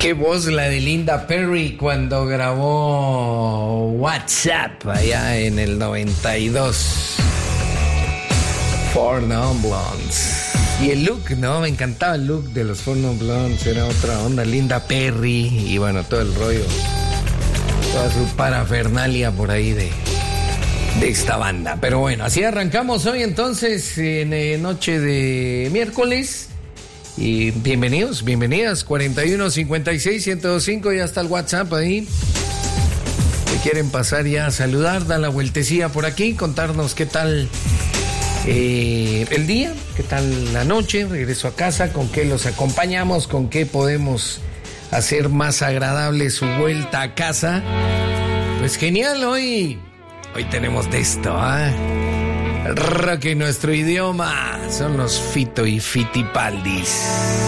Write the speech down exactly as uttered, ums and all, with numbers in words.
Qué voz la de Linda Perry cuando grabó WhatsApp allá en el noventa y dos. Four Non Blondes. Y el look, ¿no? Me encantaba el look de los Four Non Blondes. Era otra onda. Linda Perry y bueno, todo el rollo. Toda su parafernalia por ahí de, de esta banda. Pero bueno, así arrancamos hoy entonces en eh, noche de miércoles. Y bienvenidos, bienvenidas, cuarenta y uno cincuenta y seis ciento cinco, ya está el WhatsApp ahí. Si quieren pasar ya a saludar, dar la vueltecilla por aquí, contarnos qué tal eh, el día, qué tal la noche, regreso a casa, con qué los acompañamos, con qué podemos hacer más agradable su vuelta a casa. Pues genial, hoy, hoy tenemos de esto, ¿eh? El rock en nuestro idioma son los Fito y Fitipaldis.